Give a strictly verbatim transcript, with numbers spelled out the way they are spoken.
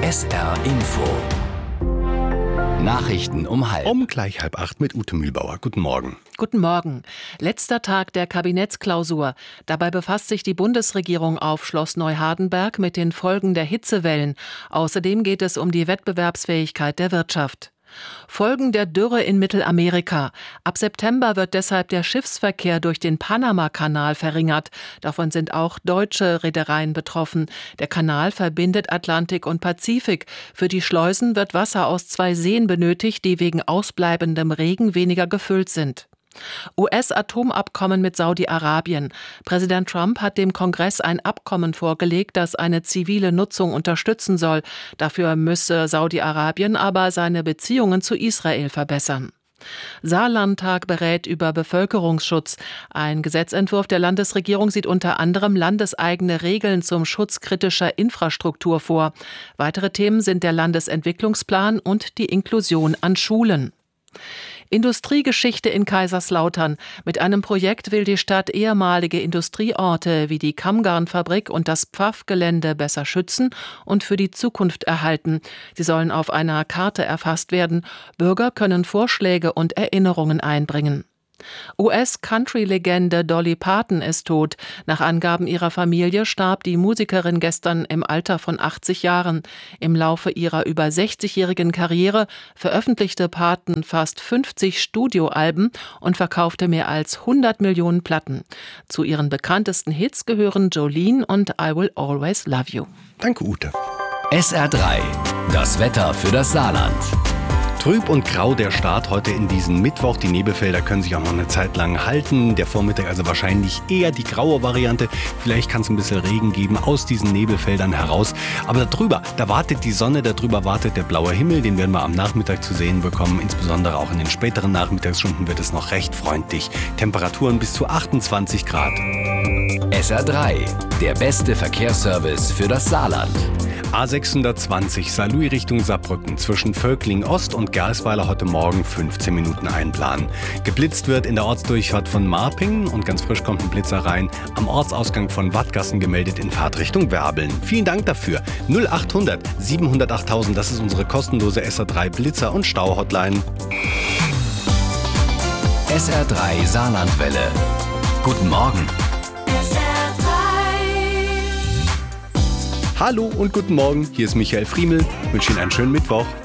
S R Info. Nachrichten um halb. Um gleich halb acht mit Ute Mühlbauer. Guten Morgen. Guten Morgen. Letzter Tag der Kabinettsklausur. Dabei befasst sich die Bundesregierung auf Schloss Neuhardenberg mit den Folgen der Hitzewellen. Außerdem geht es um die Wettbewerbsfähigkeit der Wirtschaft. Folgen der Dürre in Mittelamerika. Ab September wird deshalb der Schiffsverkehr durch den Panama-Kanal verringert. Davon sind auch deutsche Reedereien betroffen. Der Kanal verbindet Atlantik und Pazifik. Für die Schleusen wird Wasser aus zwei Seen benötigt, die wegen ausbleibendem Regen weniger gefüllt sind. U S-Atomabkommen mit Saudi-Arabien. Präsident Trump hat dem Kongress ein Abkommen vorgelegt, das eine zivile Nutzung unterstützen soll. Dafür müsse Saudi-Arabien aber seine Beziehungen zu Israel verbessern. Saarlandtag berät über Bevölkerungsschutz. Ein Gesetzentwurf der Landesregierung sieht unter anderem landeseigene Regeln zum Schutz kritischer Infrastruktur vor. Weitere Themen sind der Landesentwicklungsplan und die Inklusion an Schulen. Industriegeschichte in Kaiserslautern. Mit einem Projekt will die Stadt ehemalige Industrieorte wie die Kammgarnfabrik und das Pfaffgelände besser schützen und für die Zukunft erhalten. Sie sollen auf einer Karte erfasst werden. Bürger können Vorschläge und Erinnerungen einbringen. U S-Country-Legende Dolly Parton ist tot. Nach Angaben ihrer Familie starb die Musikerin gestern im Alter von achtzig Jahren. Im Laufe ihrer über sechzigjährigen Karriere veröffentlichte Parton fast fünfzig Studioalben und verkaufte mehr als hundert Millionen Platten. Zu ihren bekanntesten Hits gehören Jolene und I Will Always Love You. Danke, Ute. S R drei. Das Wetter für das Saarland. Trüb und grau der Start heute in diesen Mittwoch. Die Nebelfelder können sich auch noch eine Zeit lang halten. Der Vormittag also wahrscheinlich eher die graue Variante. Vielleicht kann es ein bisschen Regen geben aus diesen Nebelfeldern heraus. Aber darüber, da wartet die Sonne, darüber wartet der blaue Himmel. Den werden wir am Nachmittag zu sehen bekommen. Insbesondere auch in den späteren Nachmittagsstunden wird es noch recht freundlich. Temperaturen bis zu achtundzwanzig Grad. S R drei. Der beste Verkehrsservice für das Saarland. A sechshundertzwanzig Saarlouis Richtung Saarbrücken zwischen Völkling Ost und Gersweiler heute Morgen fünfzehn Minuten einplanen. Geblitzt wird in der Ortsdurchfahrt von Marpingen und ganz frisch kommt ein Blitzer rein. Am Ortsausgang von Wattgassen gemeldet in Fahrtrichtung Werbeln. Vielen Dank dafür. null achthundert siebenhundertachttausend, das ist unsere kostenlose S R drei Blitzer- und Stau-Hotline. S R drei Saarlandwelle. Guten Morgen. Hallo und guten Morgen, hier ist Michael Friemel. Ich wünsche Ihnen einen schönen Mittwoch.